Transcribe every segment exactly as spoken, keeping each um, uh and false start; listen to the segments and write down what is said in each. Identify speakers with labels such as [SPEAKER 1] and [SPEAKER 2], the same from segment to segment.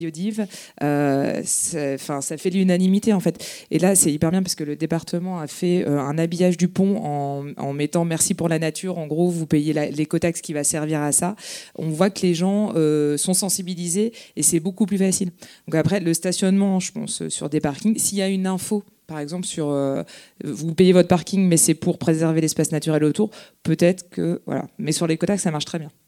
[SPEAKER 1] Biodive, euh, ça, ça fait l'unanimité en fait. Et là, c'est hyper bien parce que le département a fait euh, un habillage du pont en, en mettant merci pour la nature. En gros, vous payez la, l'écotaxe qui va servir à ça. On voit que les gens euh, sont sensibilisés et c'est beaucoup plus facile. Donc après, le stationnement, je pense, sur des parkings, s'il y a une info, par exemple, sur euh, vous payez votre parking, mais c'est pour préserver l'espace naturel autour, peut-être que voilà. Mais sur l'écotaxe, ça marche très bien.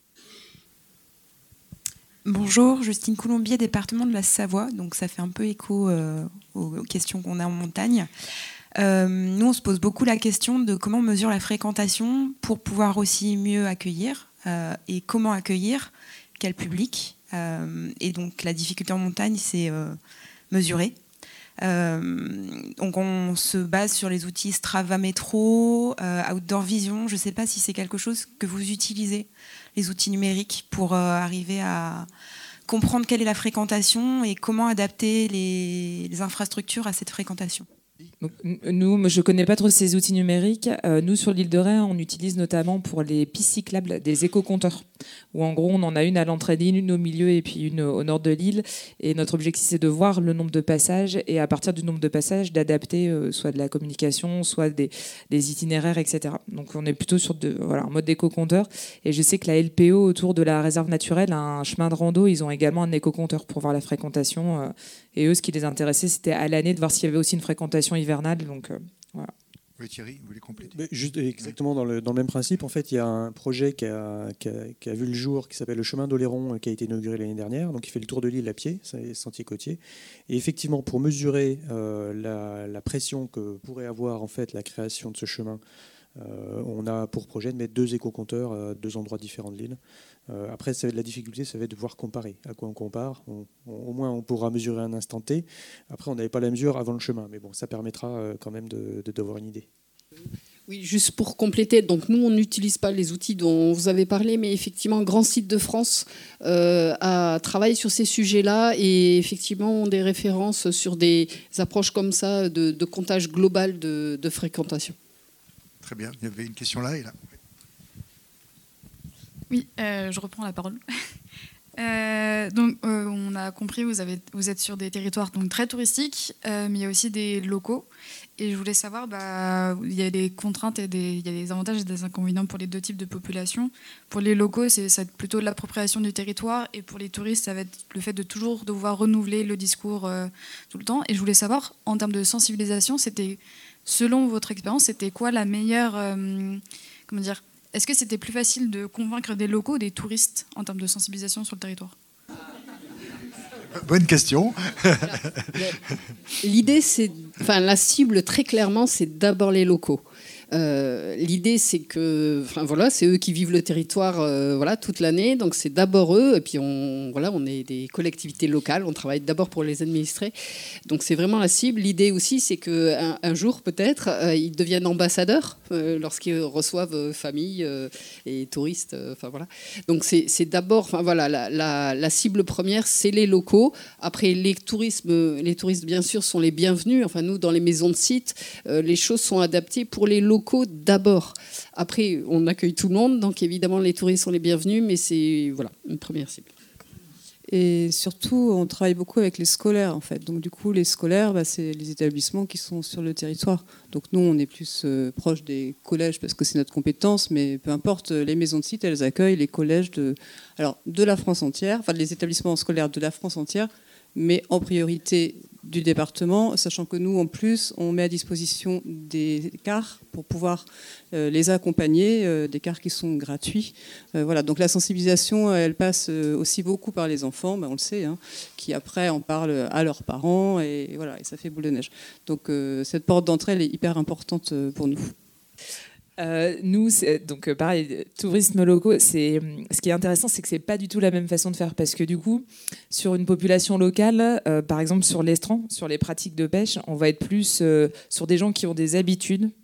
[SPEAKER 2] Bonjour, Justine Coulombier, département de la Savoie. Donc ça fait un peu écho euh, aux questions qu'on a en montagne. Euh, nous, on se pose beaucoup la question de comment on mesure la fréquentation pour pouvoir aussi mieux accueillir euh, et comment accueillir, quel public. Euh, et donc la difficulté en montagne, c'est euh, mesurer. Euh, donc on se base sur les outils Strava Métro, euh, Outdoor Vision. Je ne sais pas si c'est quelque chose que vous utilisez, les outils numériques, pour euh, arriver à comprendre quelle est la fréquentation et comment adapter les, les infrastructures à cette fréquentation.
[SPEAKER 1] Donc, nous, je ne connais pas trop ces outils numériques. Euh, nous, sur l'île de Ré, on utilise notamment pour les pistes cyclables des éco-compteurs, où en gros, on en a une à l'entrée de l'île, une au milieu et puis une au nord de l'île. Et notre objectif, c'est de voir le nombre de passages et à partir du nombre de passages, d'adapter euh, soit de la communication, soit des, des itinéraires, et cetera. Donc, on est plutôt sur de, voilà, un mode d'éco-compteur. Et je sais que la L P O, autour de la réserve naturelle, a un chemin de rando. Ils ont également un éco-compteur pour voir la fréquentation. Euh, et eux, ce qui les intéressait, c'était à l'année de voir s'il y avait aussi une fréquentation hivernale. Donc, euh, voilà.
[SPEAKER 3] Oui, Thierry, vous voulez compléter?
[SPEAKER 4] Mais juste exactement dans le, dans le même principe, en fait, il y a un projet qui a, qui a, qui a vu le jour, qui s'appelle le chemin d'Oléron, qui a été inauguré l'année dernière. Donc, il fait le tour de l'île à pied, c'est sentier côtier. Et effectivement, pour mesurer euh, la, la pression que pourrait avoir en fait la création de ce chemin, euh, on a pour projet de mettre deux éco-compteurs à deux endroits différents de l'île. Euh, après, ça va être la difficulté, ça va être de pouvoir comparer. À quoi on compare? on, on, Au moins, on pourra mesurer un instant T. Après, on n'avait pas la mesure avant le chemin, mais bon, ça permettra euh, quand même de, de, d'avoir une idée.
[SPEAKER 5] Oui, juste pour compléter, donc nous on n'utilise pas les outils dont vous avez parlé, mais effectivement Grand Site de France euh, a travaillé sur ces sujets-là et effectivement ont des références sur des approches comme ça de, de comptage global de, de fréquentation.
[SPEAKER 3] Très bien, il y avait une question là et là.
[SPEAKER 6] Oui, euh, je reprends la parole. Euh, donc, euh, on a compris, vous, avez, vous êtes sur des territoires donc, très touristiques, euh, mais il y a aussi des locaux. Et je voulais savoir, bah, il y a des contraintes et des, il y a des avantages et des inconvénients pour les deux types de populations. Pour les locaux, c'est, ça va être plutôt de l'appropriation du territoire. Et pour les touristes, ça va être le fait de toujours devoir renouveler le discours euh, tout le temps. Et je voulais savoir, en termes de sensibilisation, c'était, selon votre expérience, c'était quoi la meilleure... Euh, comment dire, est-ce que c'était plus facile de convaincre des locaux ou des touristes en termes de sensibilisation sur le territoire?
[SPEAKER 3] Bonne question.
[SPEAKER 5] L'idée, c'est, enfin, la cible, très clairement, c'est d'abord les locaux. Euh, l'idée, c'est que, enfin voilà, c'est eux qui vivent le territoire, euh, voilà, toute l'année. Donc c'est d'abord eux. Et puis on, voilà, on est des collectivités locales. On travaille d'abord pour les administrés. Donc c'est vraiment la cible. L'idée aussi, c'est que un, un jour peut-être, euh, ils deviennent ambassadeurs euh, lorsqu'ils reçoivent euh, familles euh, et touristes. Euh, enfin voilà. Donc c'est, c'est d'abord, enfin voilà, la, la, la cible première, c'est les locaux. Après les tourismes, les touristes bien sûr sont les bienvenus. Enfin nous, dans les maisons de sites, euh, les choses sont adaptées pour les locaux d'abord. Après, on accueille tout le monde, donc évidemment les touristes sont les bienvenus, mais c'est voilà une première cible.
[SPEAKER 7] Et surtout, on travaille beaucoup avec les scolaires en fait. Donc du coup, les scolaires, bah, c'est les établissements qui sont sur le territoire. Donc nous, on est plus euh, proche des collèges parce que c'est notre compétence, mais peu importe, les maisons de site, elles accueillent les collèges de, alors de la France entière, enfin les établissements scolaires de la France entière, mais en priorité du département, sachant que nous, en plus, on met à disposition des cars pour pouvoir euh, les accompagner, euh, des cars qui sont gratuits. Euh, voilà, donc la sensibilisation, elle passe aussi beaucoup par les enfants, ben on le sait, hein, qui après en parlent à leurs parents, et, et voilà, et ça fait boule de neige. Donc euh, cette porte d'entrée, elle est hyper importante pour nous.
[SPEAKER 1] Euh, nous, c'est, donc pareil, tourisme locaux, c'est, ce qui est intéressant, c'est que c'est pas du tout la même façon de faire, parce que du coup, sur une population locale, euh, par exemple sur l'estran, sur les pratiques de pêche, on va être plus euh, sur des gens qui ont des habitudes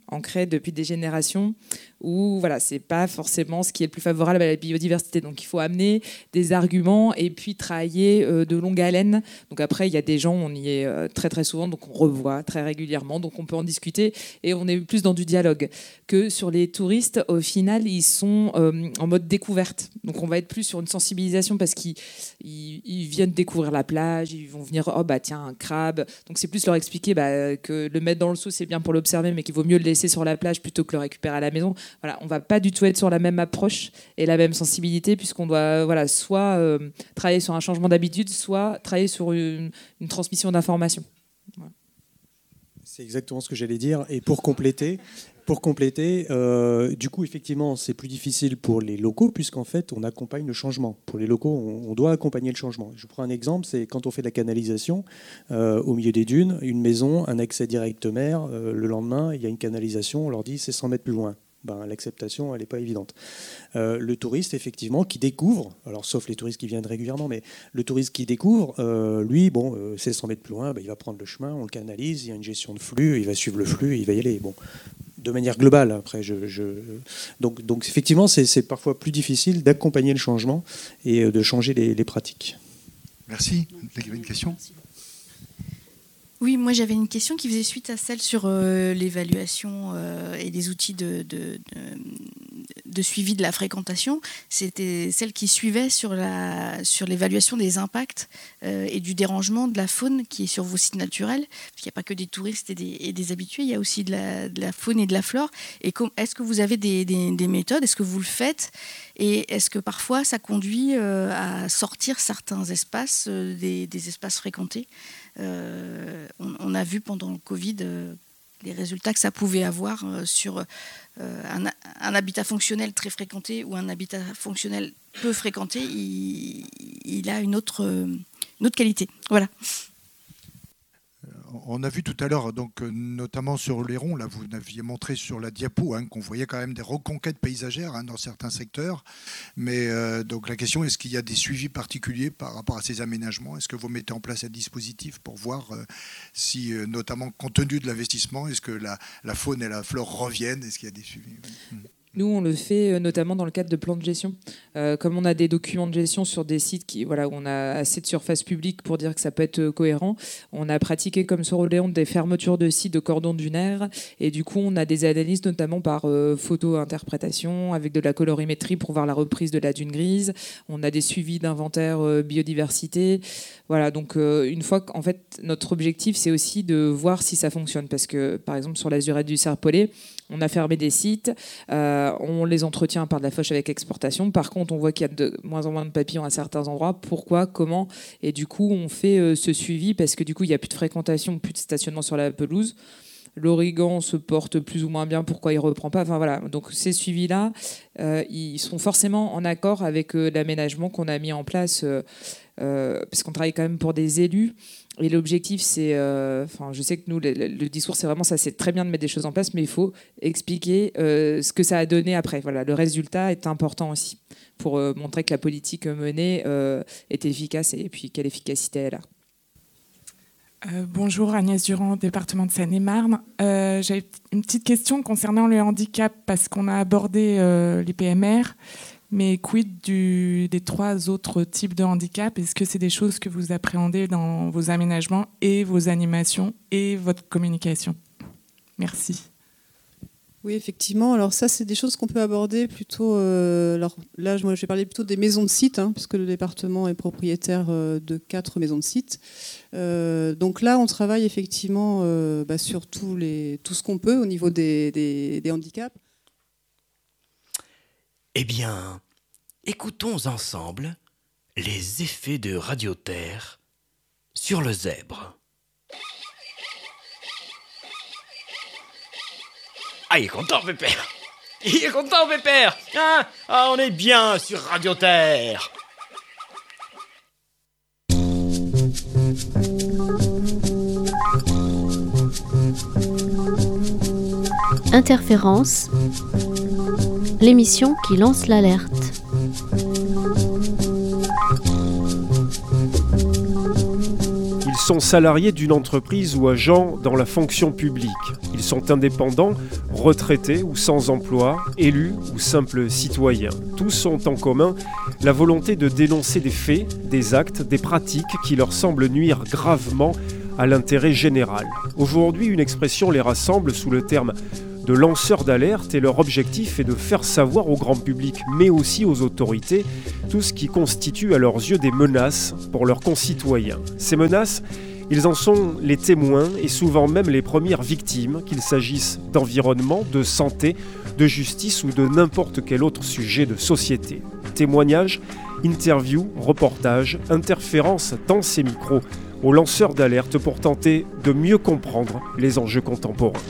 [SPEAKER 1] ancrée depuis des générations, où voilà, c'est pas forcément ce qui est le plus favorable à la biodiversité. Donc il faut amener des arguments et puis travailler euh, de longue haleine. Donc après, il y a des gens, on y est euh, très très souvent, donc on revoit très régulièrement, donc on peut en discuter et on est plus dans du dialogue. Que sur les touristes, au final, ils sont euh, en mode découverte. Donc on va être plus sur une sensibilisation parce qu'ils ils, ils viennent découvrir la plage, ils vont venir, oh bah tiens, un crabe. Donc c'est plus leur expliquer bah, que le mettre dans le seau, c'est bien pour l'observer, mais qu'il vaut mieux le laisser sur la plage plutôt que le récupérer à la maison. Voilà, on va pas du tout être sur la même approche et la même sensibilité, puisqu'on doit voilà, soit euh, travailler sur un changement d'habitude, soit travailler sur une, une transmission d'informations. Voilà.
[SPEAKER 4] C'est exactement ce que j'allais dire. Et pour compléter, pour compléter euh, du coup, effectivement, c'est plus difficile pour les locaux, puisqu'en fait, on accompagne le changement. Pour les locaux, on, on doit accompagner le changement. Je prends un exemple, c'est quand on fait de la canalisation euh, au milieu des dunes, une maison, un accès direct mer, euh, le lendemain, il y a une canalisation, on leur dit c'est cent mètres plus loin. Ben, l'acceptation, elle n'est pas évidente. Euh, le touriste, effectivement, qui découvre, alors sauf les touristes qui viennent régulièrement, mais le touriste qui découvre, euh, lui, bon, euh, c'est cent mètres plus loin, ben, il va prendre le chemin, on le canalise, il y a une gestion de flux, il va suivre le flux, il va y aller. Bon, de manière globale, après, je, je... Donc, donc effectivement, c'est, c'est parfois plus difficile d'accompagner le changement et de changer les, les pratiques.
[SPEAKER 3] Merci. Il y avait une question ?
[SPEAKER 8] Oui, moi j'avais une question qui faisait suite à celle sur euh, l'évaluation euh, et les outils de, de, de, de suivi de la fréquentation. C'était celle qui suivait sur, la, sur l'évaluation des impacts euh, et du dérangement de la faune qui est sur vos sites naturels. Parce qu'il n'y a pas que des touristes et des, et des habitués, il y a aussi de la, de la faune et de la flore. Et com- est-ce que vous avez des, des, des méthodes ? Est-ce que vous le faites ? Et est-ce que parfois ça conduit euh, à sortir certains espaces, euh, des, des espaces fréquentés ? Euh, on, on a vu pendant le Covid euh, les résultats que ça pouvait avoir euh, sur euh, un, un habitat fonctionnel très fréquenté ou un habitat fonctionnel peu fréquenté, il, il a une autre, une autre qualité. Voilà.
[SPEAKER 3] On a vu tout à l'heure, donc, notamment sur l'Héron, là vous aviez montré sur la diapo hein, qu'on voyait quand même des reconquêtes paysagères hein, dans certains secteurs. Mais euh, donc la question, est-ce qu'il y a des suivis particuliers par rapport à ces aménagements ? Est-ce que vous mettez en place un dispositif pour voir euh, si, euh, notamment compte tenu de l'investissement, est-ce que la, la faune et la flore reviennent ? Est-ce qu'il y a des suivis ?
[SPEAKER 1] Nous, on le fait notamment dans le cadre de plans de gestion. Euh, comme on a des documents de gestion sur des sites qui, voilà, où on a assez de surface publique pour dire que ça peut être cohérent, on a pratiqué comme sur Oléon des fermetures de sites de cordons dunaires. Et du coup, on a des analyses notamment par euh, photo-interprétation avec de la colorimétrie pour voir la reprise de la dune grise. On a des suivis d'inventaire euh, biodiversité. Voilà, donc euh, une fois qu'en fait, notre objectif, c'est aussi de voir si ça fonctionne. Parce que, par exemple, sur l'azurette du Serpollet, on a fermé des sites, euh, on les entretient par de la fauche avec exportation. Par contre, on voit qu'il y a de moins en moins de papillons à certains endroits. Pourquoi ? Comment ? Et du coup, on fait euh, ce suivi parce que du coup, il n'y a plus de fréquentation, plus de stationnement sur la pelouse. L'origan se porte plus ou moins bien. Pourquoi il ne reprend pas ? Enfin voilà. Donc ces suivis-là, euh, ils sont forcément en accord avec euh, l'aménagement qu'on a mis en place, euh, euh, parce qu'on travaille quand même pour des élus. Et l'objectif, c'est, euh, enfin, je sais que nous, le, le discours, c'est vraiment ça, c'est très bien de mettre des choses en place, mais il faut expliquer euh, ce que ça a donné après. Voilà, le résultat est important aussi pour euh, montrer que la politique menée euh, est efficace et puis quelle efficacité elle a.
[SPEAKER 9] Euh, bonjour, Agnès Durand, département de Seine-et-Marne. Euh, j'avais une petite question concernant le handicap, parce qu'on a abordé euh, les P M R, mais quid du, des trois autres types de handicap ? Est-ce que c'est des choses que vous appréhendez dans vos aménagements et vos animations et votre communication ? Merci.
[SPEAKER 7] Oui, effectivement. Alors ça, c'est des choses qu'on peut aborder plutôt... Euh, alors là, moi, je vais parler plutôt des maisons de sites, hein, puisque le département est propriétaire euh, de quatre maisons de sites. Euh, donc là, on travaille effectivement euh, bah, sur tous les, tout ce qu'on peut au niveau des, des, des handicaps.
[SPEAKER 10] Eh bien, écoutons ensemble les effets de radioterre sur le zèbre. Ah, il est content, Pépère. Il est content, Pépère. Hein? Ah, on est bien sur radioterre.
[SPEAKER 11] Interférence, l'émission qui lance l'alerte.
[SPEAKER 4] Il
[SPEAKER 12] sont salariés d'une entreprise ou agents dans la fonction publique. Ils sont indépendants, retraités ou sans emploi, élus ou simples citoyens. Tous ont en commun la volonté de dénoncer des faits, des actes, des pratiques qui leur semblent nuire gravement à l'intérêt général. Aujourd'hui, une expression les rassemble sous le terme de lanceurs d'alerte et leur objectif est de faire savoir au grand public, mais aussi aux autorités, tout ce qui constitue à leurs yeux des menaces pour leurs concitoyens. Ces menaces, ils en sont les témoins et souvent même les premières victimes, qu'il s'agisse d'environnement, de santé, de justice ou de n'importe quel autre sujet de société. Témoignages, interviews, reportages, interférences dans ces micros aux lanceurs d'alerte pour tenter de mieux comprendre les enjeux contemporains.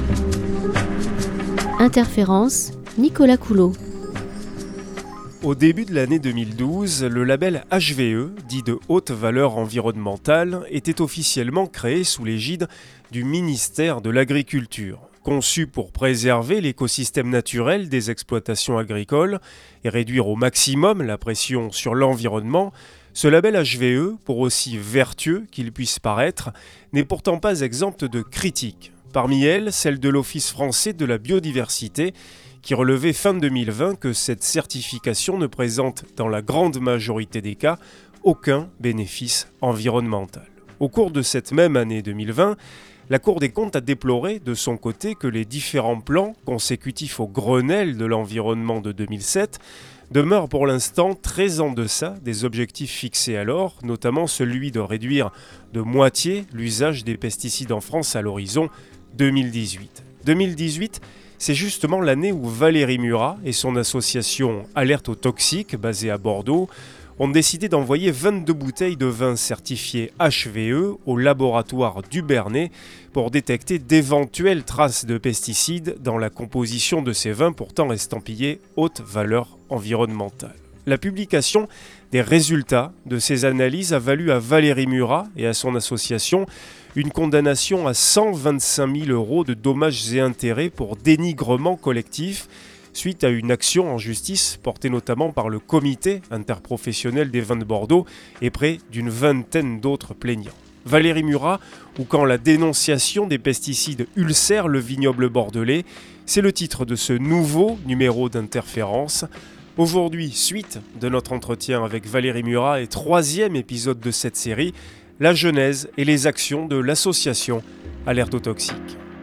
[SPEAKER 11] Interférence, Nicolas Coulot.
[SPEAKER 12] Au début de l'année deux mille douze, le label H V E, dit de haute valeur environnementale, était officiellement créé sous l'égide du ministère de l'Agriculture. Conçu pour préserver l'écosystème naturel des exploitations agricoles et réduire au maximum la pression sur l'environnement, ce label H V E, pour aussi vertueux qu'il puisse paraître, n'est pourtant pas exempt de critiques. Parmi elles, celle de l'Office français de la biodiversité, qui relevait fin deux mille vingt que cette certification ne présente, dans la grande majorité des cas, aucun bénéfice environnemental. Au cours de cette même année deux mille vingt, la Cour des comptes a déploré de son côté que les différents plans consécutifs au Grenelle de l'environnement de deux mille sept demeurent pour l'instant très en deçà des objectifs fixés alors, notamment celui de réduire de moitié l'usage des pesticides en France à l'horizon deux mille dix-huit. deux mille dix-huit, c'est justement l'année où Valérie Murat et son association Alerte aux toxiques, basée à Bordeaux, ont décidé d'envoyer vingt-deux bouteilles de vin certifiées H V E au laboratoire du Bernay pour détecter d'éventuelles traces de pesticides dans la composition de ces vins pourtant estampillés haute valeur environnementale. La publication des résultats de ces analyses a valu à Valérie Murat et à son association une condamnation à cent vingt-cinq mille euros de dommages et intérêts pour dénigrement collectif suite à une action en justice portée notamment par le comité interprofessionnel des vins de Bordeaux et près d'une vingtaine d'autres plaignants. Valérie Murat, ou quand la dénonciation des pesticides ulcère le vignoble bordelais, c'est le titre de ce nouveau numéro d'Interférence. Aujourd'hui, suite de notre entretien avec Valérie Murat et troisième épisode de cette série, la genèse et les actions de l'association Alerte aux toxiques.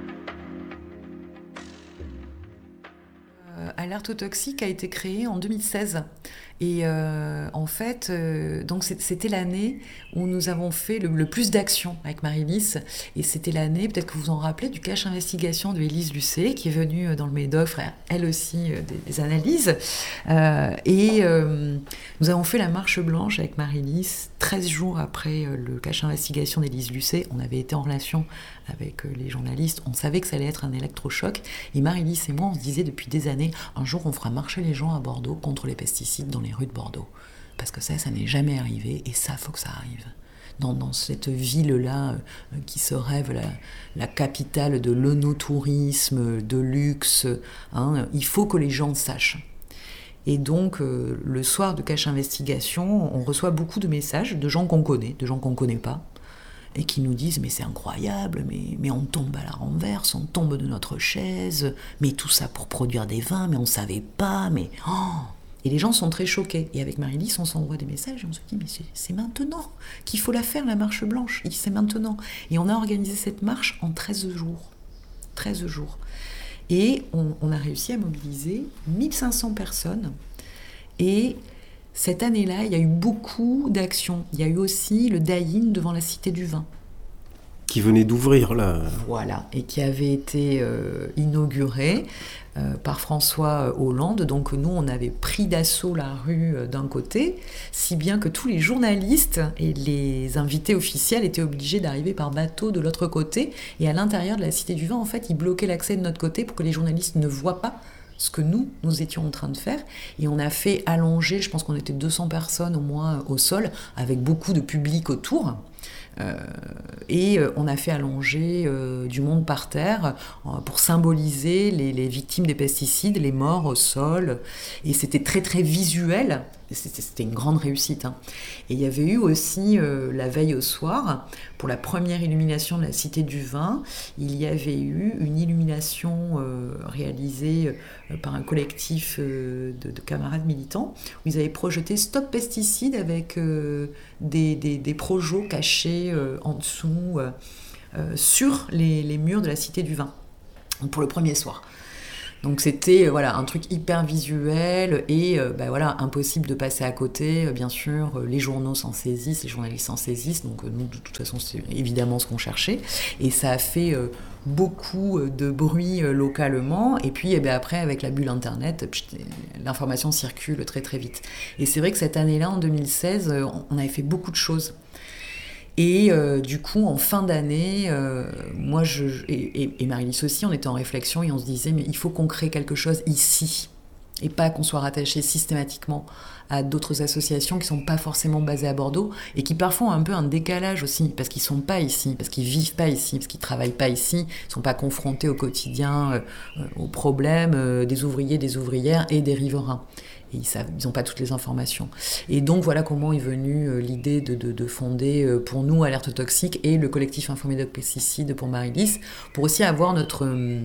[SPEAKER 13] Euh, Alerte aux toxiques a été créée en deux mille seize. Et euh, en fait, euh, donc c'était l'année où nous avons fait le, le plus d'actions avec Marie-Lise. Et c'était l'année, peut-être que vous vous en rappelez, du cache investigation de Élise Lucet, qui est venue dans le Médoc faire elle aussi euh, des, des analyses. Euh, et euh, nous avons fait la marche blanche avec Marie-Lise, treize jours après euh, le cache investigation d'Élise Lucet. On avait été en relation avec euh, les journalistes, on savait que ça allait être un électrochoc. Et Marie-Lise et moi, on se disait depuis des années, un jour on fera marcher les gens à Bordeaux contre les pesticides dans les rues de Bordeaux. Parce que ça, ça n'est jamais arrivé, et ça, faut que ça arrive. Dans, dans cette ville-là, euh, qui se rêve la, la capitale de l'onotourisme, de luxe, hein, il faut que les gens sachent. Et donc, euh, le soir de cache investigation, on reçoit beaucoup de messages de gens qu'on connaît, de gens qu'on ne connaît pas, et qui nous disent « mais c'est incroyable, mais, mais on tombe à la renverse, on tombe de notre chaise, mais tout ça pour produire des vins, mais on ne savait pas, mais... Oh !» Et les gens sont très choqués. Et avec Marie-Lise, on s'envoie des messages et on se dit « mais c'est, c'est maintenant qu'il faut la faire, la marche blanche, c'est maintenant !» Et on a organisé cette marche en treize jours. treize jours. Et on, on a réussi à mobiliser mille cinq cents personnes. Et cette année-là, il y a eu beaucoup d'actions. Il y a eu aussi le die-in devant la Cité du Vin.
[SPEAKER 12] Qui venait d'ouvrir, là.
[SPEAKER 13] Voilà, et qui avait été euh, inauguré euh, par François Hollande. Donc nous, on avait pris d'assaut la rue euh, d'un côté, si bien que tous les journalistes et les invités officiels étaient obligés d'arriver par bateau de l'autre côté. Et à l'intérieur de la Cité du Vin, en fait, ils bloquaient l'accès de notre côté pour que les journalistes ne voient pas ce que nous, nous étions en train de faire. Et on a fait allonger, je pense qu'on était deux cents personnes au moins au sol, avec beaucoup de public autour. Euh, et euh, on a fait allonger euh, du monde par terre euh, pour symboliser les, les victimes des pesticides, les morts au sol. Et c'était très très visuel. C'était, c'était une grande réussite. Hein. Et il y avait eu aussi, euh, la veille au soir, pour la première illumination de la Cité du Vin, il y avait eu une illumination euh, réalisée euh, par un collectif euh, de, de camarades militants, où ils avaient projeté Stop Pesticides avec euh, des, des, des projos cachés euh, en dessous, euh, euh, sur les, les murs de la Cité du Vin, pour le premier soir. Donc c'était euh, voilà, un truc hyper visuel et euh, bah, voilà, impossible de passer à côté. Euh, bien sûr, euh, les journaux s'en saisissent, les journalistes s'en saisissent. Donc euh, nous, de toute façon, c'est évidemment ce qu'on cherchait. Et ça a fait euh, beaucoup de bruit euh, localement. Et puis eh ben, après, avec la bulle Internet, pcht, l'information circule très très vite. Et c'est vrai que cette année-là, en deux mille seize, euh, on avait fait beaucoup de choses. Et euh, du coup, en fin d'année, euh, moi je, et, et, et Marie-Lise aussi, on était en réflexion et on se disait, mais il faut qu'on crée quelque chose ici, et pas qu'on soit rattaché systématiquement à d'autres associations qui ne sont pas forcément basées à Bordeaux, et qui parfois ont un peu un décalage aussi, parce qu'ils ne sont pas ici, parce qu'ils ne vivent pas ici, parce qu'ils ne travaillent pas ici, ils ne sont pas confrontés au quotidien, euh, aux problèmes euh, des ouvriers, des ouvrières et des riverains. Et ils n'ont pas toutes les informations. Et donc, voilà comment est venue euh, l'idée de, de, de fonder euh, pour nous Alerte Toxique et le collectif Infomédoc Pesticides pour Marie-Lise, pour aussi avoir notre euh,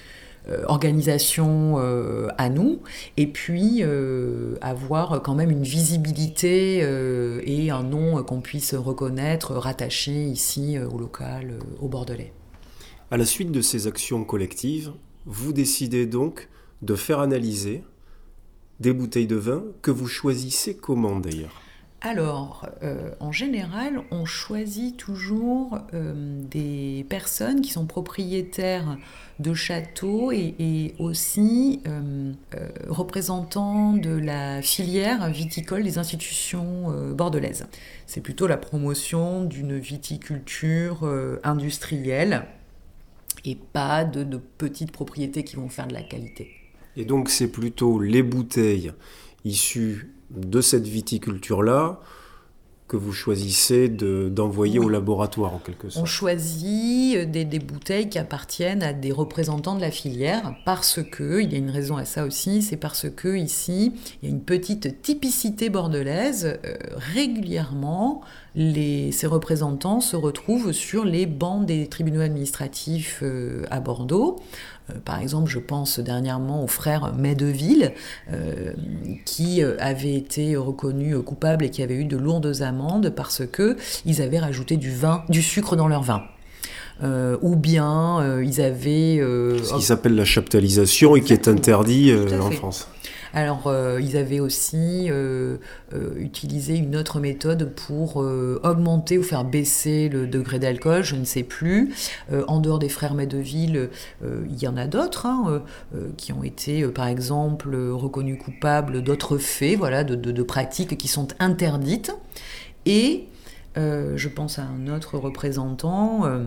[SPEAKER 13] organisation euh, à nous, et puis euh, avoir quand même une visibilité euh, et un nom qu'on puisse reconnaître, rattaché ici euh, au local, euh, au Bordelais.
[SPEAKER 12] À la suite de ces actions collectives, vous décidez donc de faire analyser des bouteilles de vin que vous choisissez comment d'ailleurs ?
[SPEAKER 13] Alors, euh, en général, on choisit toujours euh, des personnes qui sont propriétaires de châteaux et, et aussi euh, euh, représentants de la filière viticole des institutions euh, bordelaises. C'est plutôt la promotion d'une viticulture euh, industrielle et pas de, de petites propriétés qui vont faire de la qualité.
[SPEAKER 12] Et donc c'est plutôt les bouteilles issues de cette viticulture-là que vous choisissez de, d'envoyer oui. au laboratoire en quelque sorte.
[SPEAKER 13] On choisit des, des bouteilles qui appartiennent à des représentants de la filière parce que, il y a une raison à ça aussi, c'est parce que ici, il y a une petite typicité bordelaise. Euh, régulièrement, les, ces représentants se retrouvent sur les bancs des tribunaux administratifs euh, à Bordeaux. Par exemple, je pense dernièrement aux frères Meydeville, euh, qui avaient été reconnus coupables et qui avaient eu de lourdes amendes parce qu'ils avaient rajouté du vin, du sucre dans leur vin. Euh, ou bien euh, ils avaient... Euh,
[SPEAKER 12] Ce qui s'appelle la chaptalisation et qui est interdit euh, en France.
[SPEAKER 13] Alors, euh, ils avaient aussi euh, euh, utilisé une autre méthode pour euh, augmenter ou faire baisser le degré d'alcool, je ne sais plus. Euh, en dehors des frères Meydeville, euh, il y en a d'autres hein, euh, qui ont été, euh, par exemple, reconnus coupables d'autres faits, voilà, de, de, de pratiques qui sont interdites. Et euh, je pense à un autre représentant... Euh,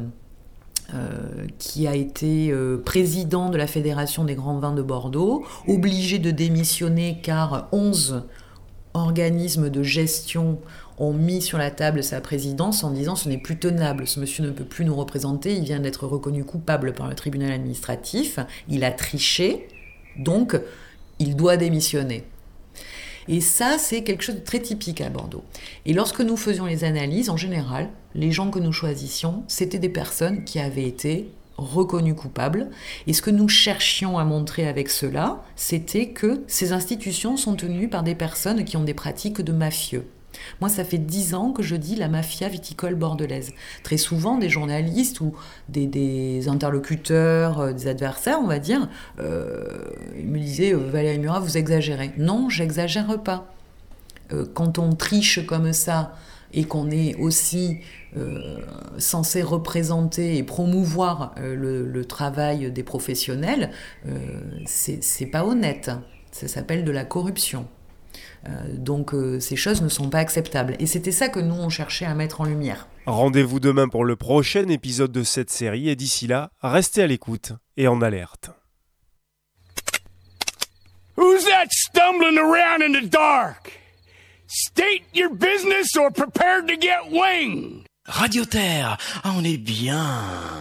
[SPEAKER 13] Euh, qui a été euh, président de la Fédération des grands vins de Bordeaux, obligé de démissionner car onze organismes de gestion ont mis sur la table sa présidence en disant ce n'est plus tenable, ce monsieur ne peut plus nous représenter, il vient d'être reconnu coupable par le tribunal administratif, il a triché, donc il doit démissionner. Et ça, c'est quelque chose de très typique à Bordeaux. Et lorsque nous faisions les analyses, en général, les gens que nous choisissions, c'était des personnes qui avaient été reconnues coupables. Et ce que nous cherchions à montrer avec cela, c'était que ces institutions sont tenues par des personnes qui ont des pratiques de mafieux. Moi, ça fait dix ans que je dis la mafia viticole bordelaise. Très souvent, des journalistes ou des, des interlocuteurs, euh, des adversaires, on va dire, euh, ils me disaient euh, « Valérie Murat, vous exagérez ». Non, j'exagère pas. Euh, quand on triche comme ça et qu'on est aussi euh, censé représenter et promouvoir euh, le, le travail des professionnels, euh, c'est, c'est pas honnête. Ça s'appelle de la corruption. Euh, donc euh, ces choses ne sont pas acceptables. Et c'était ça que nous, on cherchait à mettre en lumière.
[SPEAKER 12] Rendez-vous demain pour le prochain épisode de cette série et d'ici là, restez à l'écoute et en alerte.
[SPEAKER 14] Who's that stumbling around in the dark? State your business or prepare to get winged.
[SPEAKER 10] Radio Terre, ah, on est bien.